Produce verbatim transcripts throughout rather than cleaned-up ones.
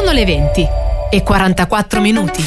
Sono le venti e quarantaquattro minuti.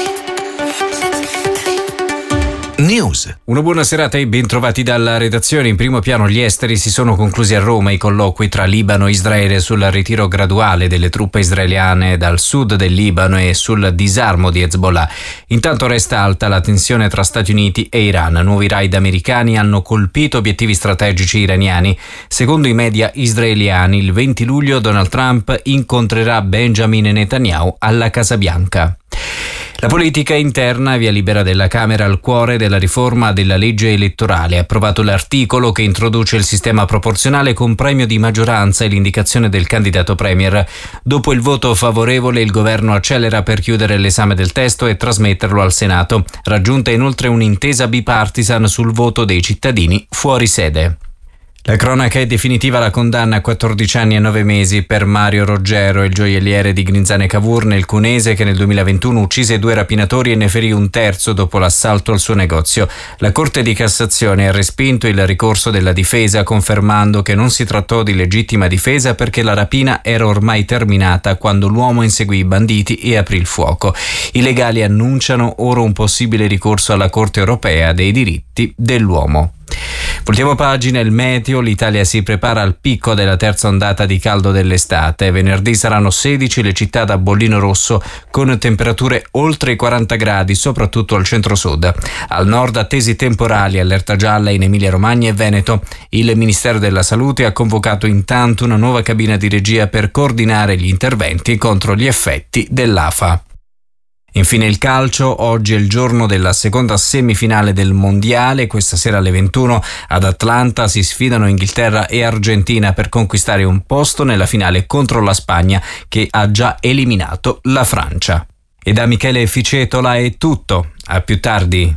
News. Una buona serata e ben trovati dalla redazione. In primo piano gli esteri. Si sono conclusi a Roma i colloqui tra Libano e Israele sul ritiro graduale delle truppe israeliane dal sud del Libano e sul disarmo di Hezbollah. Intanto resta alta la tensione tra Stati Uniti e Iran. Nuovi raid americani hanno colpito obiettivi strategici iraniani. Secondo i media israeliani, il venti luglio Donald Trump incontrerà Benjamin Netanyahu alla Casa Bianca. La politica interna, via libera della Camera al cuore della riforma della legge elettorale. Approvato l'articolo che introduce il sistema proporzionale con premio di maggioranza e l'indicazione del candidato premier. Dopo il voto favorevole, il governo accelera per chiudere l'esame del testo e trasmetterlo al Senato. Raggiunta inoltre un'intesa bipartisan sul voto dei cittadini fuori sede. La cronaca è definitiva: la condanna a quattordici anni e nove mesi per Mario Roggero, il gioielliere di Grinzane Cavour nel Cunese, che nel duemilaventuno uccise due rapinatori e ne ferì un terzo dopo l'assalto al suo negozio. La Corte di Cassazione ha respinto il ricorso della difesa, confermando che non si trattò di legittima difesa perché la rapina era ormai terminata quando l'uomo inseguì i banditi e aprì il fuoco. I legali annunciano ora un possibile ricorso alla Corte europea dei diritti dell'uomo. Voltiamo pagina. Il meteo. L'Italia si prepara al picco della terza ondata di caldo dell'estate. Venerdì saranno sedici le città da bollino rosso, con temperature oltre i quaranta gradi, soprattutto al centro-sud. Al nord attesi temporali, allerta gialla in Emilia-Romagna e Veneto. Il Ministero della Salute ha convocato intanto una nuova cabina di regia per coordinare gli interventi contro gli effetti dell'A F A. Infine il calcio. Oggi è il giorno della seconda semifinale del mondiale. Questa sera alle ventuno ad Atlanta si sfidano Inghilterra e Argentina per conquistare un posto nella finale contro la Spagna, che ha già eliminato la Francia. E da Michele Ficetola è tutto. A più tardi.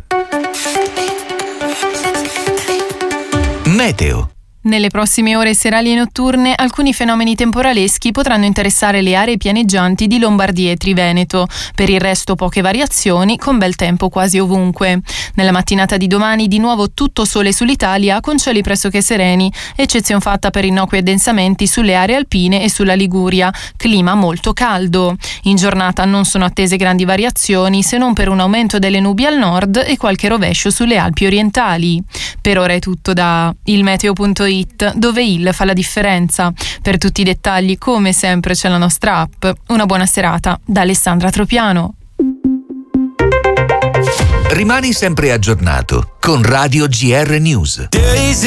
Meteo. Nelle prossime ore serali e notturne alcuni fenomeni temporaleschi potranno interessare le aree pianeggianti di Lombardia e Triveneto. Per il resto poche variazioni, con bel tempo quasi ovunque. Nella mattinata di domani di nuovo tutto sole sull'Italia, con cieli pressoché sereni, eccezion fatta per innocui addensamenti sulle aree alpine e sulla Liguria. Clima molto caldo. In giornata non sono attese grandi variazioni, se non per un aumento delle nubi al nord e qualche rovescio sulle Alpi orientali. Per ora è tutto da ilmeteo punto it, dove il fa la differenza. Per tutti i dettagli, come sempre, c'è la nostra app. Una buona serata da Alessandra Tropiano. Rimani sempre aggiornato con Radio G R News.